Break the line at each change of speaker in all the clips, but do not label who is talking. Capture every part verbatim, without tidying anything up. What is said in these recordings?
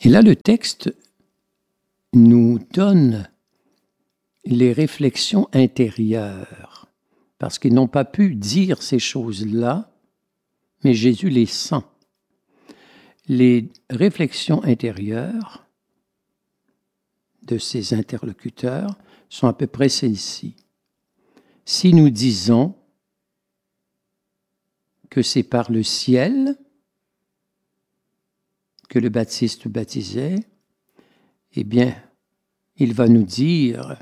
Et là, le texte nous donne les réflexions intérieures, parce qu'ils n'ont pas pu dire ces choses-là, mais Jésus les sent. Les réflexions intérieures de ces interlocuteurs sont à peu près celles-ci. Si nous disons que c'est par le ciel que le Baptiste baptisait, eh bien, il va nous dire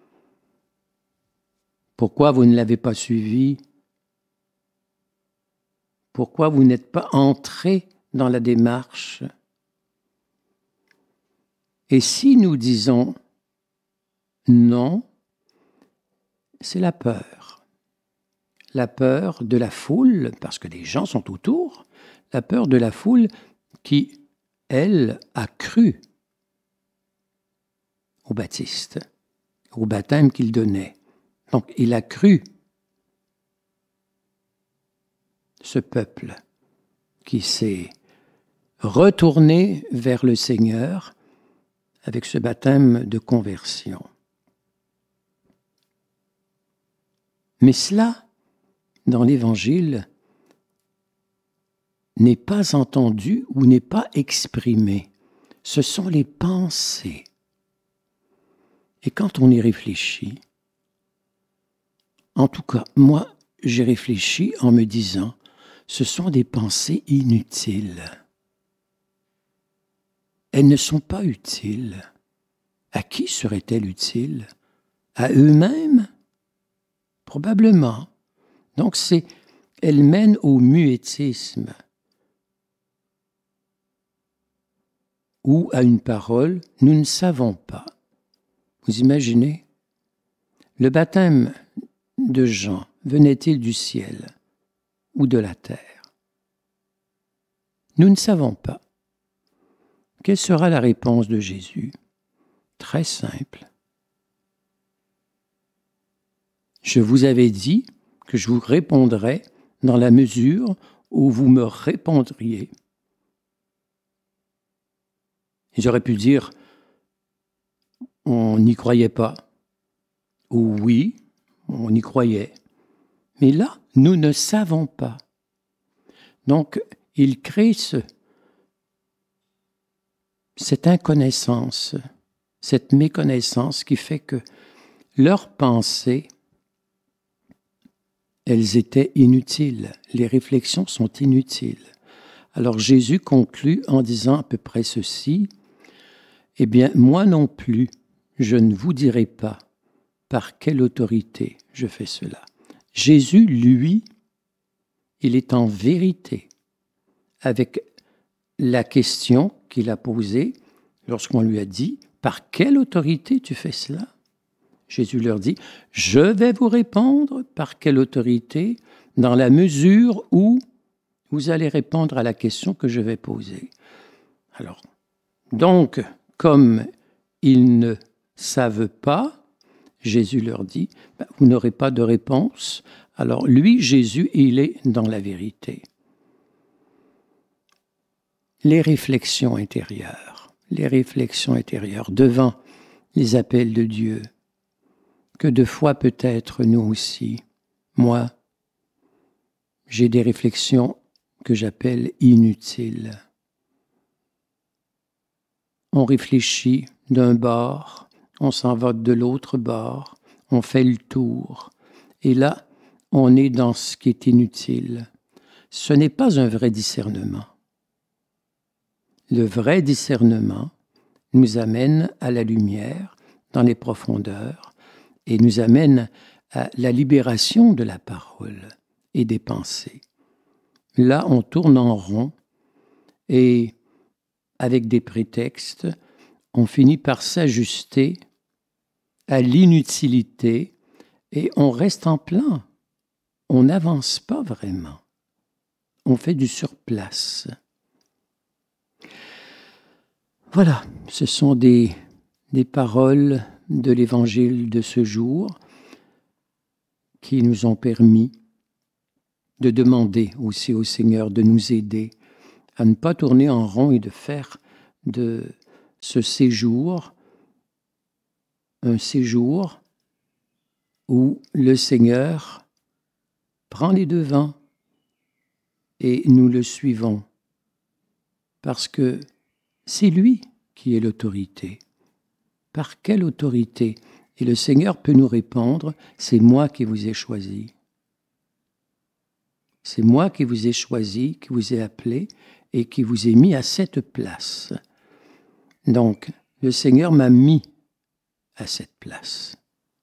pourquoi vous ne l'avez pas suivi, pourquoi vous n'êtes pas entré dans la démarche. Et si nous disons non, c'est la peur. La peur de la foule, parce que les gens sont autour, la peur de la foule qui, elle, a cru au Baptiste, au baptême qu'il donnait. Donc, il a cru, ce peuple qui s'est retourné vers le Seigneur avec ce baptême de conversion. Mais cela, dans l'Évangile, n'est pas entendu ou n'est pas exprimé. Ce sont les pensées. Et quand on y réfléchit, en tout cas, moi, j'ai réfléchi en me disant, ce sont des pensées inutiles. Elles ne sont pas utiles. À qui seraient-elles utiles? À eux-mêmes? Probablement. Donc, c'est, elles mènent au muettisme ou à une parole, nous ne savons pas. Vous imaginez? Le baptême de Jean venait-il du ciel ou de la terre? Nous ne savons pas. Quelle sera la réponse de Jésus? Très simple. Je vous avais dit que je vous répondrais dans la mesure où vous me répondriez. J'aurais pu dire, on n'y croyait pas. Ou oui, on y croyait. Mais là, nous ne savons pas. Donc, il crée ce, cette inconnaissance, cette méconnaissance qui fait que leurs pensées, elles étaient inutiles. Les réflexions sont inutiles. Alors Jésus conclut en disant à peu près ceci, « Eh bien, moi non plus, je ne vous dirai pas par quelle autorité je fais cela. » Jésus, lui, il est en vérité avec la question qu'il a posée lorsqu'on lui a dit « Par quelle autorité tu fais cela ?» Jésus leur dit « Je vais vous répondre par quelle autorité, dans la mesure où vous allez répondre à la question que je vais poser. » Alors, donc, comme ils ne savent pas, Jésus leur dit ben, « Vous n'aurez pas de réponse. » Alors, lui, Jésus, il est dans la vérité. Les réflexions intérieures, les réflexions intérieures devant les appels de Dieu, que de fois peut-être nous aussi, moi, j'ai des réflexions que j'appelle inutiles. On réfléchit d'un bord, on s'en va de l'autre bord, on fait le tour, et là, on est dans ce qui est inutile. Ce n'est pas un vrai discernement. Le vrai discernement nous amène à la lumière, dans les profondeurs, et nous amène à la libération de la parole et des pensées. Là, on tourne en rond et, avec des prétextes, on finit par s'ajuster à l'inutilité et on reste en plan. On n'avance pas vraiment. On fait du surplace. Voilà, ce sont des, des paroles de l'Évangile de ce jour qui nous ont permis de demander aussi au Seigneur de nous aider à ne pas tourner en rond et de faire de ce séjour, un séjour où le Seigneur prend les devants et nous le suivons, parce que c'est lui qui est l'autorité. Par quelle autorité? Et le Seigneur peut nous répondre, c'est moi qui vous ai choisi. C'est moi qui vous ai choisi, qui vous ai appelé et qui vous ai mis à cette place. Donc, le Seigneur m'a mis à cette place,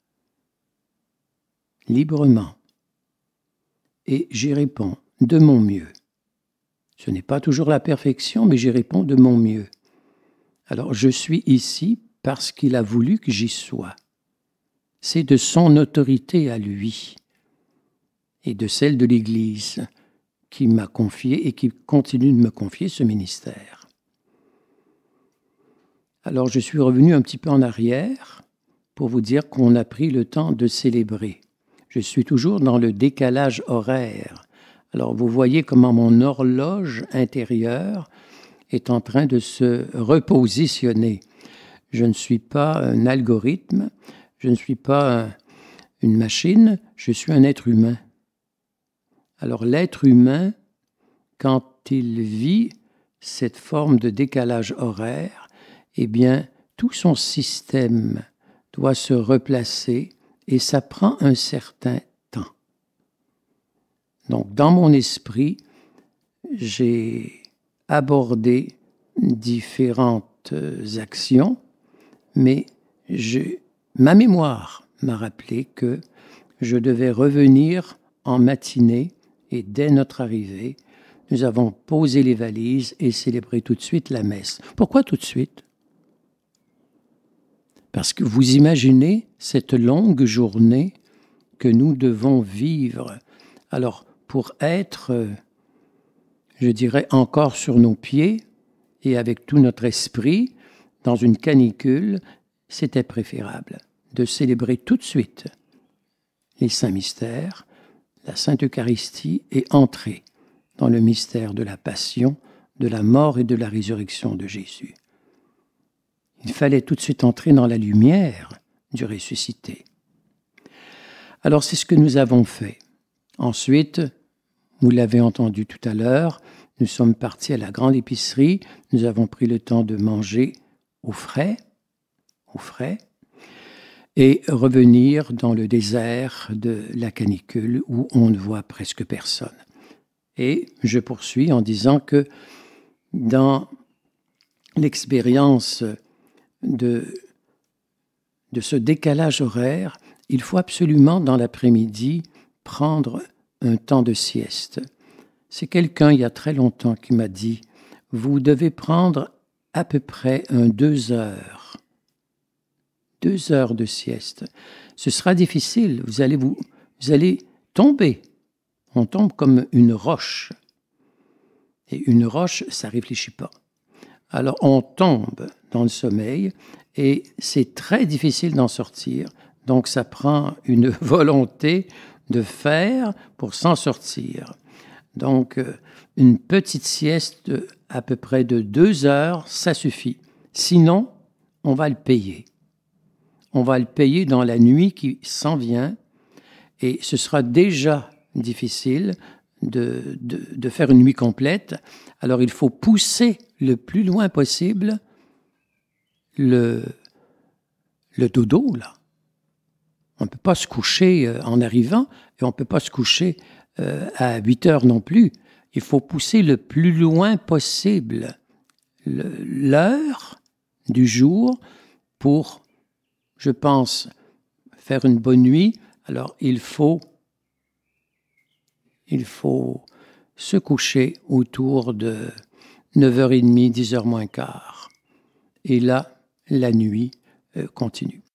librement. Et j'y réponds de mon mieux. Ce n'est pas toujours la perfection, mais j'y réponds de mon mieux. Alors, je suis ici parce qu'il a voulu que j'y sois. C'est de son autorité à lui et de celle de l'Église qui m'a confié et qui continue de me confier ce ministère. Alors, je suis revenu un petit peu en arrière pour vous dire qu'on a pris le temps de célébrer. Je suis toujours dans le décalage horaire. Alors, vous voyez comment mon horloge intérieure est en train de se repositionner. Je ne suis pas un algorithme, je ne suis pas un, une machine, je suis un être humain. Alors, l'être humain, quand il vit cette forme de décalage horaire, eh bien, tout son système doit se replacer et ça prend un certain temps. Donc, dans mon esprit, j'ai abordé différentes actions, mais je, ma mémoire m'a rappelé que je devais revenir en matinée et dès notre arrivée, nous avons posé les valises et célébré tout de suite la messe. Pourquoi tout de suite? Parce que vous imaginez cette longue journée que nous devons vivre. Alors, pour être, je dirais, encore sur nos pieds et avec tout notre esprit, dans une canicule, c'était préférable de célébrer tout de suite les saints mystères, la Sainte Eucharistie et entrer dans le mystère de la passion, de la mort et de la résurrection de Jésus. Il fallait tout de suite entrer dans la lumière du ressuscité. Alors c'est ce que nous avons fait. Ensuite, vous l'avez entendu tout à l'heure, nous sommes partis à la grande épicerie, nous avons pris le temps de manger au frais, au frais, et revenir dans le désert de la canicule où on ne voit presque personne. Et je poursuis en disant que dans l'expérience de, de ce décalage horaire, il faut absolument dans l'après-midi prendre un temps de sieste. C'est quelqu'un il y a très longtemps qui m'a dit « Vous devez prendre à peu près un deux heures. Deux heures de sieste. Ce sera difficile, vous allez, vous, vous allez tomber. On tombe comme une roche. Et une roche, ça ne réfléchit pas. Alors on tombe dans le sommeil et c'est très difficile d'en sortir. Donc ça prend une volonté de faire pour s'en sortir. Donc une petite sieste à peu près de deux heures, ça suffit. Sinon, on va le payer. On va le payer dans la nuit qui s'en vient et ce sera déjà difficile de, de, de faire une nuit complète. Alors il faut pousser le plus loin possible le, le dodo, là. On ne peut pas se coucher en arrivant et on ne peut pas se coucher euh, à huit heures non plus. Il faut pousser le plus loin possible le, l'heure du jour pour, je pense, faire une bonne nuit. Alors il faut, il faut se coucher autour de neuf heures trente, dix heures moins quart. Et là, la nuit euh, continue.